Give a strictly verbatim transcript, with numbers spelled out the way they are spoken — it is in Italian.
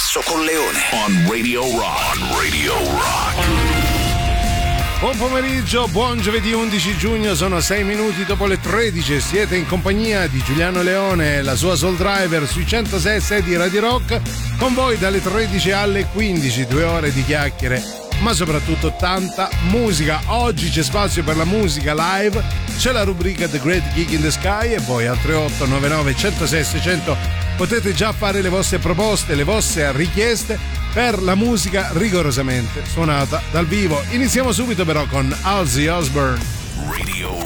Basso con Leone. On Radio Rock. On Radio Rock. Buon pomeriggio, buon giovedì undici giugno, sono sei minuti dopo le tredici. Siete in compagnia di Giuliano Leone e la sua Soul Driver sui centosei e sei di Radio Rock, con voi dalle tredici alle quindici, due ore di chiacchiere, ma soprattutto tanta musica. Oggi c'è spazio per la musica live, c'è la rubrica The Great Gig in the Sky e voi al tre otto nove nove uno zero sei sei zero zero potete già fare le vostre proposte, le vostre richieste per la musica rigorosamente suonata dal vivo. Iniziamo subito però con Ozzy Osbourne. Radio